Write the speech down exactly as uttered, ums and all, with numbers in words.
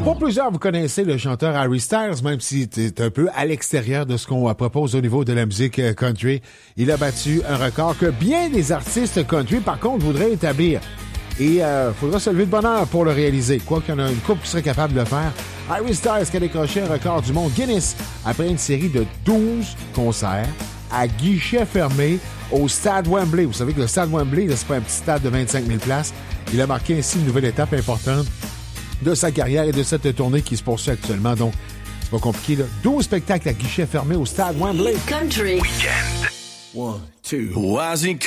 Pour plusieurs, vous connaissez le chanteur Harry Styles, même si c'est un peu à l'extérieur de ce qu'on propose au niveau de la musique country. Il a battu un record que bien des artistes country, par contre, voudraient établir. Et il euh, faudra se lever de bonne heure pour le réaliser. Quoi qu'il y en a une couple qui serait capable de le faire. Harry Styles qui a décroché un record du monde Guinness après une série de douze concerts à guichet fermé au stade Wembley. Vous savez que le stade Wembley, là, c'est pas un petit stade de vingt-cinq mille places. Il a marqué ainsi une nouvelle étape importante de sa carrière et de cette tournée qui se poursuit actuellement. Donc, c'est pas compliqué, là. douze spectacles à guichet fermé au stade Wembley. Country. Weekend. One, two.